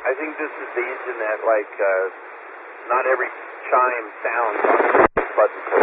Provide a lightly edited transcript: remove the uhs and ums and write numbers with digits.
I think this is the engine that, like, not every chime sounds on the button.